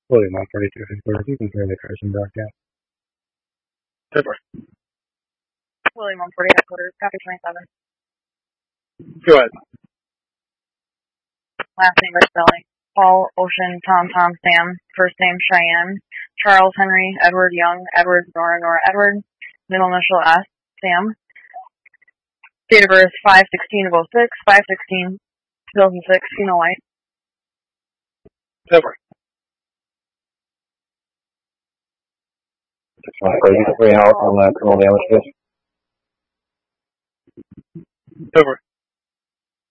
William 142 headquarters, you can clear the Carson broadcast. Silver. William 140 headquarters, copy 27. Go ahead. Last name or spelling. Paul, Ocean, Tom, Sam. First name Cheyenne. Charles, Henry, Edward, Young, Edward, Nora, Edward. Middle initial S, Sam. Date of birth 5/16/06, 5/16/2006, female white. Silver. 613 House on that criminal damage case. Silver.